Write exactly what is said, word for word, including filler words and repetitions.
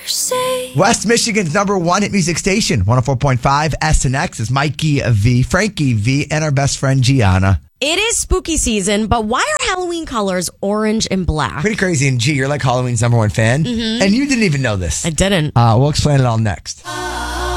say. West Michigan's number one hit music station, one oh four point five S N X is Mikey V, Frankie V, and our best friend Gianna. It is spooky season, but why are Halloween colors orange and black? Pretty crazy. And G, you're like Halloween's number one fan. Mm-hmm. And you didn't even know this. I didn't. Uh, we'll explain it all next.